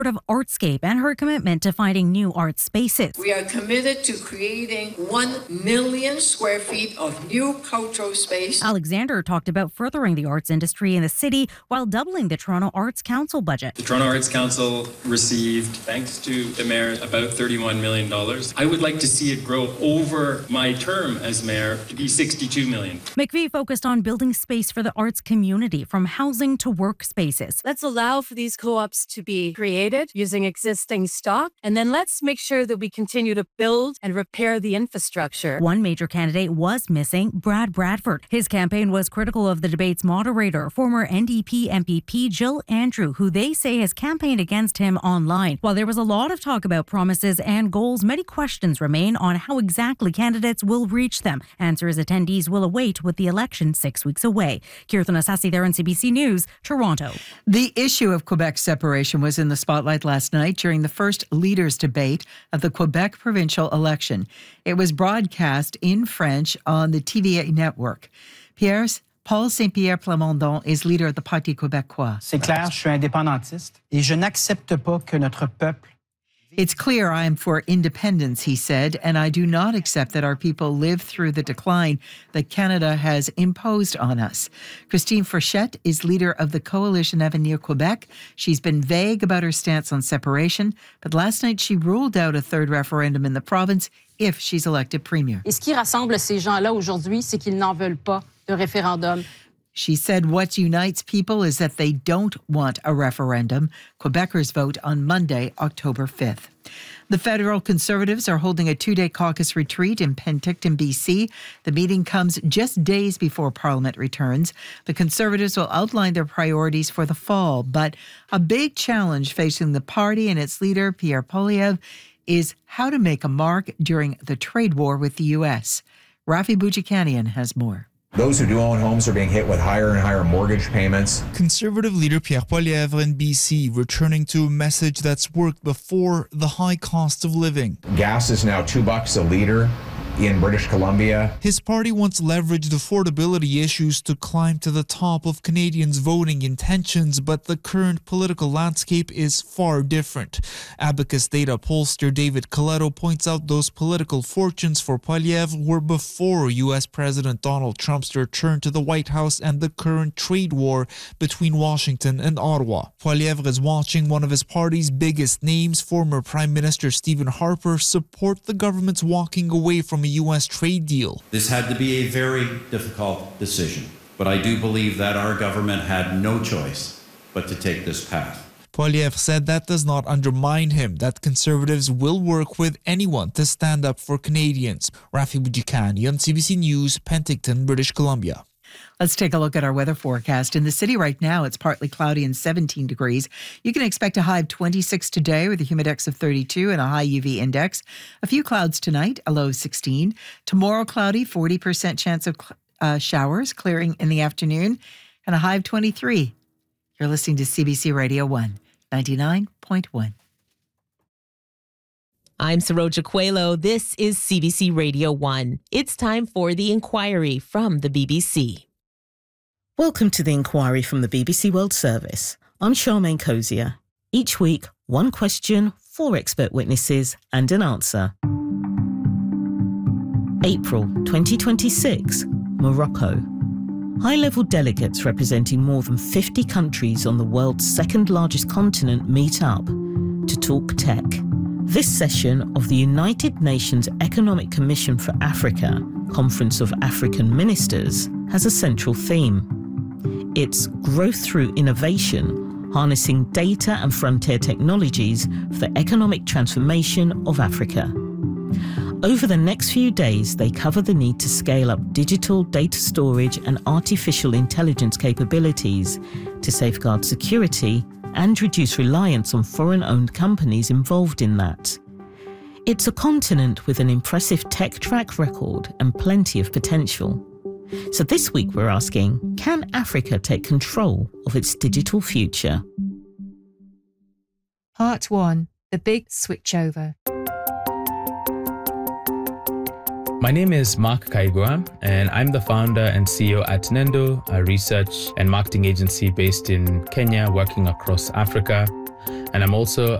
of Artscape and her commitment to finding new art spaces. We are committed to creating 1 million square feet of new cultural space. Alexander talked about furthering the arts industry in the city while doubling the Toronto Arts Council budget. The Toronto Arts Council received, thanks to the mayor, about $31 million. I would like to see it grow over my term as mayor to be $62 million. McVie focused on building space for the arts community, from housing to workspaces. Let's allow for these co-ops to be created using existing stock, and then let's make sure that we continue to build and repair the infrastructure. One major candidate was missing, Brad Bradford. His campaign was critical of the debate's moderator, former NDP MPP Jill Andrew, who they say has campaigned against him online. While there was a lot of talk about promises and goals, many questions remain on how exactly candidates will reach them. Answers attendees will await with the election 6 weeks away. Kirtan Asasi there on CBC News, Toronto. The issue of Quebec separation was in the spotlight last night during the first leaders' debate of the Quebec provincial election. It was broadcast in French on the TVA network. Paul Saint-Pierre Plamondon is leader of the Parti québécois. C'est clair, je suis indépendantiste et je n'accepte pas que notre peuple. It's clear I am for independence, he said, and I do not accept that our people live through the decline that Canada has imposed on us. Christine Frechette is leader of the Coalition Avenir Quebec. She's been vague about her stance on separation, but last night she ruled out a third referendum in the province if she's elected premier. Et ce qui rassemble ces gens-là aujourd'hui, c'est qu'ils n'en veulent pas de référendum. She said what unites people is that they don't want a referendum. Quebecers vote on Monday, October 5th. The federal Conservatives are holding a 2-day caucus retreat in Penticton, BC. The meeting comes just days before Parliament returns. The Conservatives will outline their priorities for the fall, but a big challenge facing the party and its leader, Pierre Poilievre, is how to make a mark during the trade war with the U.S. Rafi Boudjikanian has more. Those who do own homes are being hit with higher and higher mortgage payments. Conservative leader Pierre Poilievre in BC returning to a message that's worked before: the high cost of living. Gas is now $2 a litre in British Columbia. His party once leveraged affordability issues to climb to the top of Canadians' voting intentions, but the current political landscape is far different. Abacus data pollster David Coletto points out those political fortunes for Poilievre were before U.S. President Donald Trump's return to the White House and the current trade war between Washington and Ottawa. Poilievre is watching one of his party's biggest names, former Prime Minister Stephen Harper, support the government's walking away from a U.S. trade deal. This had to be a very difficult decision, but I do believe that our government had no choice but to take this path. Poilievre said that does not undermine him, that Conservatives will work with anyone to stand up for Canadians. Rafi Boudjikanian on CBC News, Penticton, British Columbia. Let's take a look at our weather forecast. In the city right now, it's partly cloudy and 17 degrees. You can expect a high of 26 today with a humidex of 32 and a high UV index. A few clouds tonight, a low of 16. Tomorrow, cloudy, 40% chance of showers, clearing in the afternoon, and a high of 23. You're listening to CBC Radio 1, 99.1. I'm Saroja Coelho. This is CBC Radio 1. It's time for The Inquiry from the BBC. Welcome to The Inquiry from the BBC World Service. I'm Charmaine Cozier. Each week, one question, 4 expert witnesses, and an answer. April 2026, Morocco. High-level delegates representing more than 50 countries on the world's second largest continent meet up to talk tech. This session of the United Nations Economic Commission for Africa, Conference of African Ministers, has a central theme. It's growth through innovation, harnessing data and frontier technologies for the economic transformation of Africa. Over the next few days, they cover the need to scale up digital data storage and artificial intelligence capabilities to safeguard security and reduce reliance on foreign-owned companies involved in that. It's a continent with an impressive tech track record and plenty of potential. So this week we're asking, can Africa take control of its digital future? Part 1. The Big Switchover. My name is Mark Kaigua, and I'm the founder and CEO at Nendo, a research and marketing agency based in Kenya, working across Africa. and I'm also